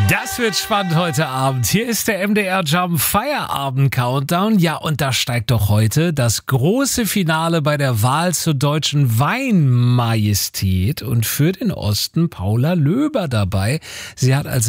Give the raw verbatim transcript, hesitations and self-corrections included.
Das wird spannend heute Abend. Hier ist der M D R Jump Feierabend Countdown. Ja, und da steigt doch heute das große Finale bei der Wahl zur Deutschen Weinmajestät und für den Osten Paula Löber dabei. Sie hat als